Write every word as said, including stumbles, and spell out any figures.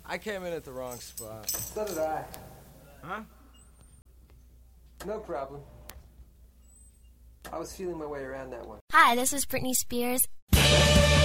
I came in at the wrong spot. So did I. Huh? No problem. I was feeling my way around that one. Hi, this is Britney Spears.